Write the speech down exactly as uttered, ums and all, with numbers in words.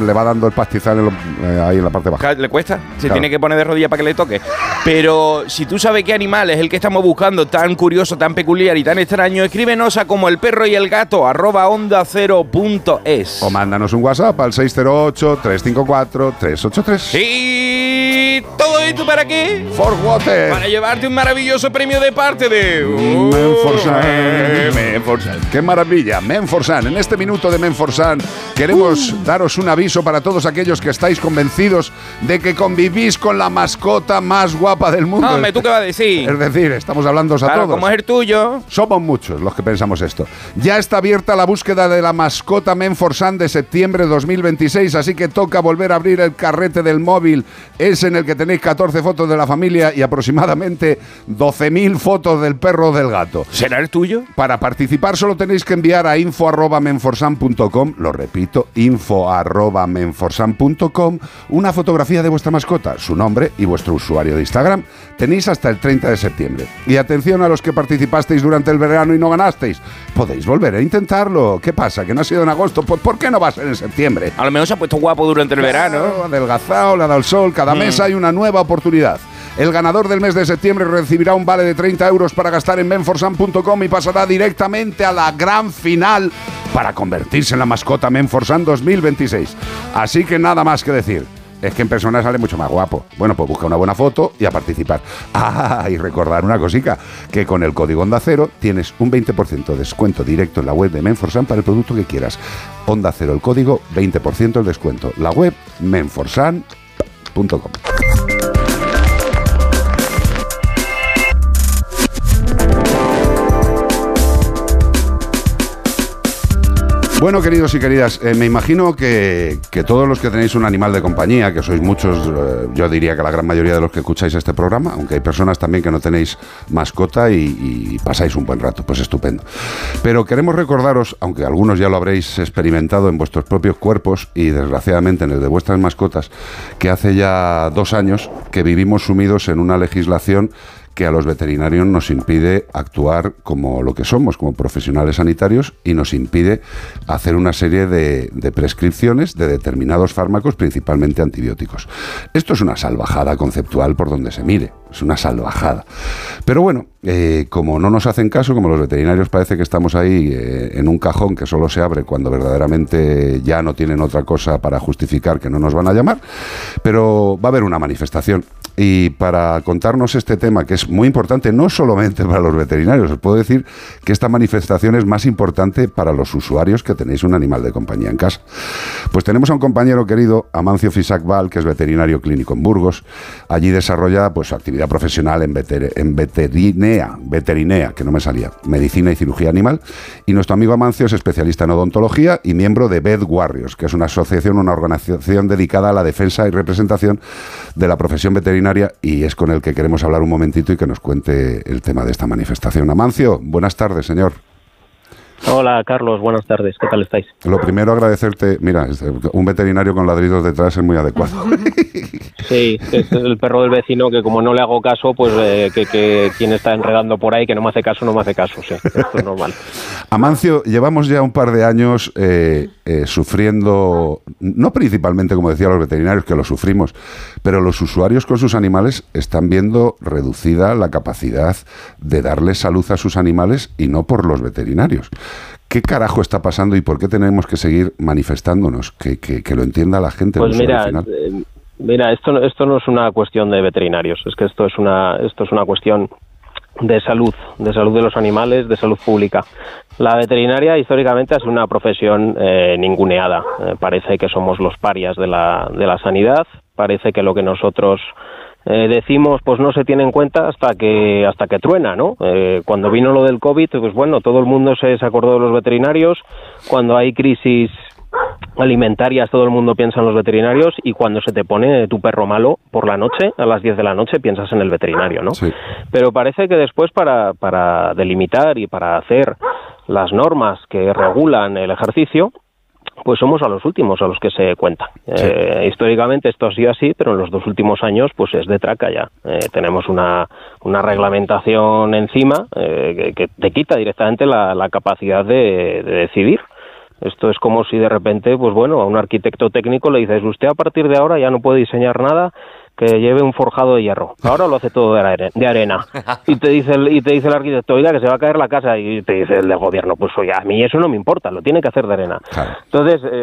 le va dando el pastizal en lo, eh, ahí en la parte baja. Le cuesta, se claro. tiene que poner de rodillas para que le toque. Pero si tú sabes qué animal es el que estamos buscando, tan curioso, tan peculiar y tan extraño, escríbenos a como el perro y el gato, arroba onda cero punto es. O mándanos un WhatsApp al seis cero ocho, tres cinco cuatro, tres ocho tres. Y todo esto para qué? For Water. Para llevarte un maravilloso premio de parte de uh, Menforsan. eh, Menforsan. ¡Qué maravilla! Menforsan. En este minuto de Menforsan queremos uh. daros un aviso para todos aquellos que estáis convencidos de que convivís con la mascota más guapa del mundo. Hombre, ¿tú qué vas a decir? Es decir, estamos hablando a claro, todos. como es el tuyo. Somos muchos los que pensamos esto. Ya está abierta la búsqueda de la mascota Menforsan de septiembre de dos mil veintiséis, así que toca volver a abrir el carrete del móvil, ese en el que tenéis catorce fotos de la familia y aproximadamente doce mil fotos del perro o del gato. ¿Será el tuyo? Para participar solo tenéis que enviar a info arroba menforsan punto com, lo repito, info arroba menforsan punto com, una fotografía de vuestra mascota, su nombre y vuestro usuario de Instagram. Tenéis hasta el treinta de septiembre. Y atención a los que participasteis durante el verano y no ganasteis. Podéis volver a intentarlo. ¿Qué pasa? ¿Que no ha sido en agosto? Pues ¿por qué no va a ser en septiembre? A lo mejor se ha puesto guapo durante el verano. Claro, adelgazado, le ha dado el sol. Cada mm. mes hay una nueva oportunidad. El ganador del mes de septiembre recibirá un vale de treinta euros para gastar en menforsan punto com y pasará directamente a la gran final para convertirse en la mascota Menforsan dos mil veintiséis. Así que nada más que decir. Es que en persona sale mucho más guapo. Bueno, pues busca una buena foto y a participar. Ah, y recordar una cosica, que con el código Onda Cero tienes un veinte por ciento de descuento directo en la web de Menforsan para el producto que quieras. Onda Cero, el código, veinte por ciento el descuento. La web, menforsan punto com. Bueno, queridos y queridas, eh, me imagino que, que todos los que tenéis un animal de compañía, que sois muchos, eh, yo diría que la gran mayoría de los que escucháis este programa, aunque hay personas también que no tenéis mascota y, y pasáis un buen rato, pues estupendo. Pero queremos recordaros, aunque algunos ya lo habréis experimentado en vuestros propios cuerpos y desgraciadamente en el de vuestras mascotas, que hace ya dos años que vivimos sumidos en una legislación que a los veterinarios nos impide actuar como lo que somos, como profesionales sanitarios, y nos impide hacer una serie de, de prescripciones de determinados fármacos, principalmente antibióticos. Esto es una salvajada conceptual por donde se mire, es una salvajada. Pero bueno, eh, como no nos hacen caso, como los veterinarios parece que estamos ahí eh, en un cajón que solo se abre cuando verdaderamente ya no tienen otra cosa para justificar que no nos van a llamar, pero va a haber una manifestación. Y para contarnos este tema, que es muy importante no solamente para los veterinarios, os puedo decir que esta manifestación es más importante para los usuarios que tenéis un animal de compañía en casa. Pues tenemos a un compañero querido, Amancio Fisac-Val, que es veterinario clínico en Burgos. Allí desarrolla pues su actividad profesional en, veter- en veterinea, veterinea, que no me salía, medicina y cirugía animal. Y nuestro amigo Amancio es especialista en odontología y miembro de Vet Warriors, que es una asociación, una organización dedicada a la defensa y representación de la profesión veterinaria, y es con el que queremos hablar un momentito y que nos cuente el tema de esta manifestación. Amancio, buenas tardes, señor. Hola, Carlos, buenas tardes, ¿qué tal estáis? Lo primero, agradecerte, mira, un veterinario con ladridos detrás es muy adecuado. Sí, es el perro del vecino que como no le hago caso, pues eh, que, que quien está enredando por ahí, que no me hace caso, no me hace caso, sí, esto es normal. Amancio, llevamos ya un par de años eh, eh, sufriendo, no principalmente, como decían los veterinarios, que lo sufrimos, pero los usuarios con sus animales están viendo reducida la capacidad de darle salud a sus animales y no por los veterinarios. ¿Qué carajo está pasando y por qué tenemos que seguir manifestándonos? Que, que, que lo entienda la gente. Pues mira, eh, mira, esto, esto no es una cuestión de veterinarios, es que esto es una, esto es una cuestión de salud, de salud de los animales, de salud pública. La veterinaria históricamente ha sido una profesión eh, ninguneada. Eh, parece que somos los parias de la, de la sanidad, parece que lo que nosotros Eh, decimos pues no se tiene en cuenta hasta que hasta que truena, ¿no? Eh, cuando vino lo del COVID, pues bueno, todo el mundo se, se acordó de los veterinarios. Cuando hay crisis alimentarias, todo el mundo piensa en los veterinarios, y cuando se te pone tu perro malo por la noche, a las diez de la noche, piensas en el veterinario, ¿no? Sí. Pero parece que después para, para delimitar y para hacer las normas que regulan el ejercicio, pues somos a los últimos a los que se cuenta. Sí. Eh, históricamente esto ha sido así, pero en los dos últimos años pues es de traca ya. Eh, tenemos una, una reglamentación encima eh, que, que te quita directamente la, la capacidad de, de decidir. Esto es como si de repente, pues bueno, a un arquitecto técnico le dices, usted a partir de ahora ya no puede diseñar nada que lleve un forjado de hierro. Ahora lo hace todo de are- de arena. Y te dice el, y te dice el arquitecto, oiga, que se va a caer la casa. Y te dice el de gobierno, pues oye, a mí eso no me importa, lo tiene que hacer de arena. Claro. Entonces, eh,